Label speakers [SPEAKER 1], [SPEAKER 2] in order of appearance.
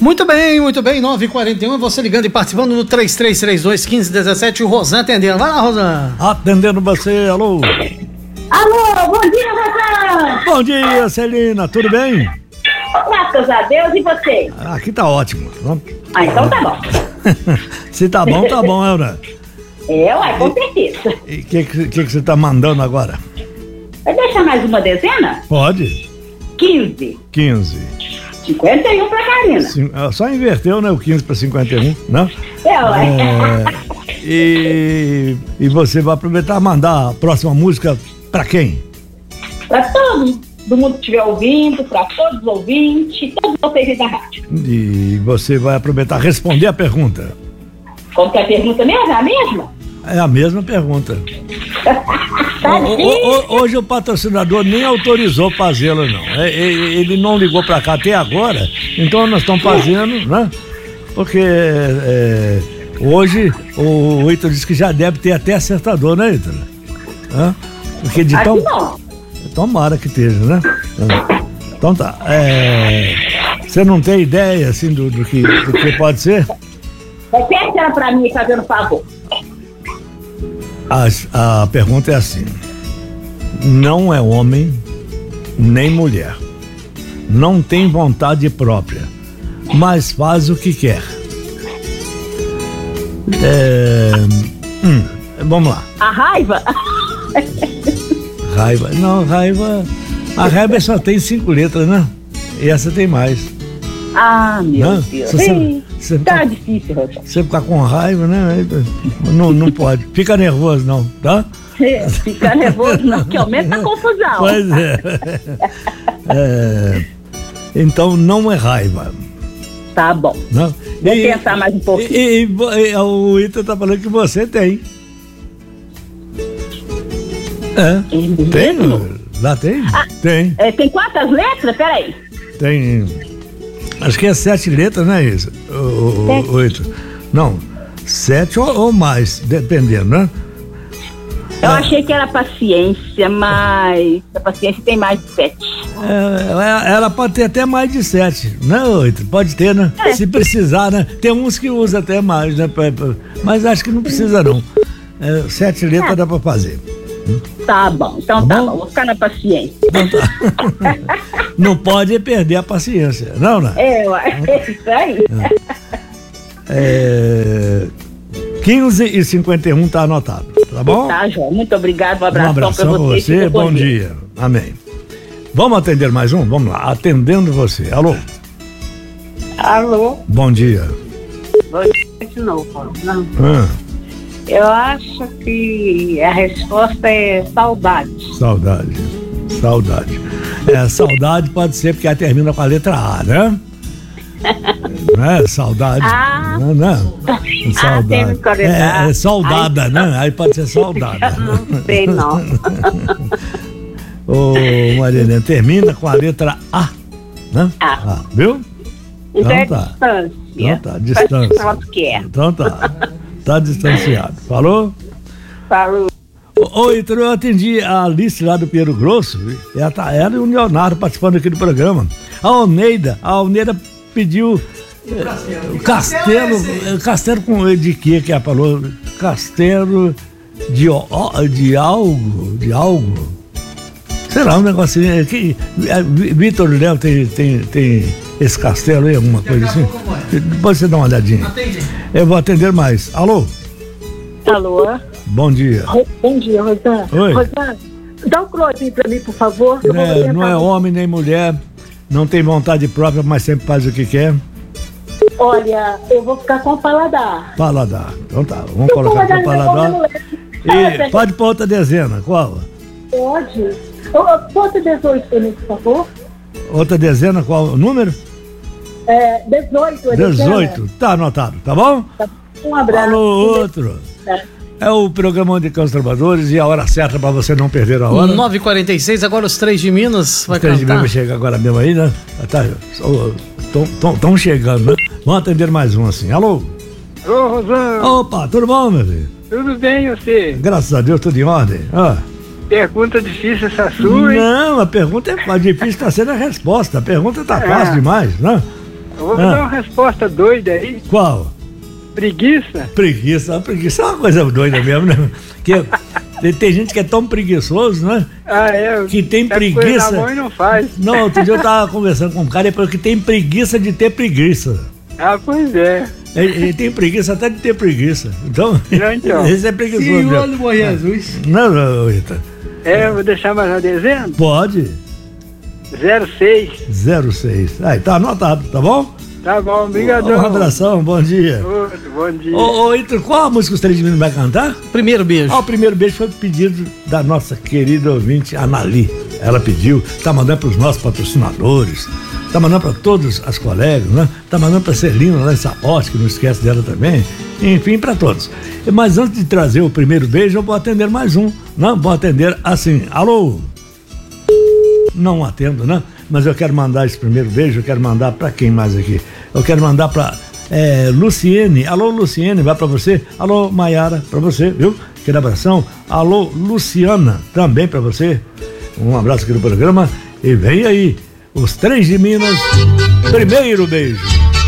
[SPEAKER 1] Muito bem, 9h41, você ligando e participando no 3332-1517, o Rosan atendendo. Vai lá, Rosan.
[SPEAKER 2] Atendendo você, alô.
[SPEAKER 3] Alô, bom dia, Rosan.
[SPEAKER 2] Bom dia, Celina, tudo bem?
[SPEAKER 3] Graças a Deus, e você?
[SPEAKER 2] Aqui tá ótimo.
[SPEAKER 3] Então tá bom.
[SPEAKER 2] Se tá bom, Elra.
[SPEAKER 3] Com certeza.
[SPEAKER 2] E o que você tá mandando agora?
[SPEAKER 3] Vai deixar mais uma dezena?
[SPEAKER 2] Pode.
[SPEAKER 3] 15. 51 pra Karina.
[SPEAKER 2] Só inverteu, né? O 15 para 51, né? E você vai aproveitar e mandar a próxima música pra quem?
[SPEAKER 3] Pra todo mundo que estiver ouvindo, pra todos os ouvintes, todos vocês da rádio.
[SPEAKER 2] E você vai aproveitar e responder a pergunta.
[SPEAKER 3] Como que a pergunta mesmo? É a mesma?
[SPEAKER 2] É a mesma pergunta. Hoje o patrocinador nem autorizou fazê-la, não. Ele não ligou pra cá até agora, então nós estamos fazendo, né? Porque hoje o Ítalo disse que já deve ter até acertador, né, Ítalo? Porque de tão... Tomara que esteja, né? Então tá. Você não tem ideia, assim, do que pode ser?
[SPEAKER 3] Repete ela pra mim, fazendo favor.
[SPEAKER 2] A pergunta é assim: não é homem nem mulher, não tem vontade própria, mas faz o que quer. Vamos lá.
[SPEAKER 3] A raiva?
[SPEAKER 2] Raiva. Não, raiva. A raiva só tem 5 letras, né? E essa tem mais.
[SPEAKER 3] Ah, meu Deus. Tá difícil, Rosa.
[SPEAKER 2] Você ficar com raiva, né? Não pode. Fica nervoso, não, tá?
[SPEAKER 3] Fica nervoso, não, que aumenta a confusão.
[SPEAKER 2] Pois então não é raiva.
[SPEAKER 3] Tá bom.
[SPEAKER 2] Não?
[SPEAKER 3] Vou pensar mais um pouquinho.
[SPEAKER 2] E o Ítalo tá falando que você tem. Tem? Lá tem? Tem.
[SPEAKER 3] Tem quantas letras? Peraí.
[SPEAKER 2] Tem. Acho que é 7 letras, não é isso? 8. Não, 7 ou mais, dependendo, né?
[SPEAKER 3] Eu achei que era paciência, mas a paciência tem mais de 7.
[SPEAKER 2] Ela pode ter até mais de 7, né, 8? Pode ter, né? Se precisar, né? Tem uns que usam até mais, né? Mas acho que não precisa, não. 7 letras dá pra fazer.
[SPEAKER 3] Tá bom, então tá bom. Vou ficar na paciência.
[SPEAKER 2] Então tá. Não pode perder a paciência, não, né?
[SPEAKER 3] É isso aí.
[SPEAKER 2] 15h51 tá anotado, tá bom?
[SPEAKER 3] Tá, João. Muito obrigado. Um abração
[SPEAKER 2] pra você. Bom dia. Amém. Vamos atender mais um? Vamos lá. Atendendo você. Alô?
[SPEAKER 4] Alô?
[SPEAKER 2] Bom dia.
[SPEAKER 4] Bom dia de novo. Eu acho que a resposta é saudade.
[SPEAKER 2] Saudade. Saudade pode ser porque ela termina com a letra A, né? Não é? Saudade. Não. Saudade. Saudada, né? Aí pode ser saudada.
[SPEAKER 4] Não sei, não.
[SPEAKER 2] Ô, Marilene, termina com a letra A, né? Viu?
[SPEAKER 4] Então é distância.
[SPEAKER 2] Então tá, distância. Então tá distanciado. Falou?
[SPEAKER 4] Falou.
[SPEAKER 2] Ítalo, eu atendi a Alice lá do Pinheiro Grosso. Ela e o Leonardo participando aqui do programa. A Alneida pediu castelo com de que ela falou? Castelo de algo. Será um negocinho que Vitor Léo tem esse castelo aí, alguma coisa assim? Depois você dá uma olhadinha. Eu vou atender mais. Alô?
[SPEAKER 4] Alô?
[SPEAKER 2] Bom dia.
[SPEAKER 4] Bom dia, Rosana.
[SPEAKER 2] Oi.
[SPEAKER 4] Rosana, dá um close pra mim, por favor.
[SPEAKER 2] Não é homem nem mulher, não tem vontade própria, mas sempre faz o que quer.
[SPEAKER 4] Olha, eu vou ficar com o paladar.
[SPEAKER 2] Paladar. Então tá, vamos colocar com o paladar. E pode pôr outra dezena, qual?
[SPEAKER 4] Pode. Bota 18 pra mim, por favor.
[SPEAKER 2] Outra dezena, qual o número?
[SPEAKER 4] 18.
[SPEAKER 2] 18, tá anotado, tá bom?
[SPEAKER 4] Um abraço.
[SPEAKER 2] Falou outro. É o programa de Campos Trovadores e a hora certa pra você não perder a hora.
[SPEAKER 1] 9h46, agora os 3 de Minas vai cantar. Os 3 de Minas vai
[SPEAKER 2] chegar agora mesmo aí, né? Estão chegando, né? Vamos atender mais um assim. Alô?
[SPEAKER 5] Ô, Rosana.
[SPEAKER 2] Opa, tudo bom, meu filho?
[SPEAKER 5] Tudo bem, você?
[SPEAKER 2] Graças a Deus, tudo em ordem.
[SPEAKER 5] Pergunta difícil essa sua, hein?
[SPEAKER 2] Não, a pergunta é difícil, tá sendo a resposta. A pergunta tá fácil demais, né?
[SPEAKER 5] Eu vou dar uma resposta doida aí.
[SPEAKER 2] Qual?
[SPEAKER 5] Preguiça?
[SPEAKER 2] Preguiça é uma coisa doida mesmo, né? Que tem gente que é tão preguiçoso, né? Que tem preguiça.
[SPEAKER 5] Na mão e não faz.
[SPEAKER 2] Não, outro dia eu tava conversando com um cara que tem preguiça de ter preguiça.
[SPEAKER 5] Pois é.
[SPEAKER 2] Ele tem preguiça até de ter preguiça. Então, esse é preguiçoso.
[SPEAKER 1] Senhor do Bom Jesus.
[SPEAKER 2] Não, Rita.
[SPEAKER 5] Vou deixar mais uma dezena?
[SPEAKER 2] Pode.
[SPEAKER 5] 06.
[SPEAKER 2] Aí, tá anotado, tá bom?
[SPEAKER 5] Tá bom, obrigadão.
[SPEAKER 2] Um abração, bom dia.
[SPEAKER 5] Bom dia.
[SPEAKER 2] Ô, Ítalo, qual a música que os três meninos vai cantar?
[SPEAKER 1] Primeiro beijo.
[SPEAKER 2] O primeiro beijo foi pedido da nossa querida ouvinte, Anali. Ela pediu, tá mandando pros nossos patrocinadores, tá mandando pra todas as colegas, né? Tá mandando pra Celina lá em Sapote, que não esquece dela também. Enfim, pra todos. Mas antes de trazer o primeiro beijo, eu vou atender mais um. Não, vou atender assim. Alô? Não atendo, né? Mas eu quero mandar esse primeiro beijo, eu quero mandar pra quem mais aqui? Eu quero mandar pra Luciene. Alô, Luciene, vai pra você. Alô, Maiara, pra você, viu? Aquele abração. Alô, Luciana, também pra você. Um abraço aqui no programa. E vem aí, os três de Minas, primeiro beijo.